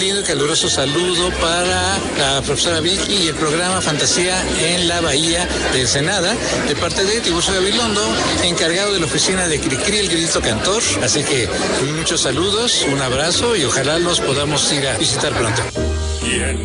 lindo y caluroso saludo para la profesora Vicky y el programa Fantasía en la Bahía de Ensenada, de parte de Tiburcio Gabilondo, encargado de la oficina de Cricri, el grito cantor. Así que muchos saludos, un abrazo y ojalá los podamos ir a visitar pronto.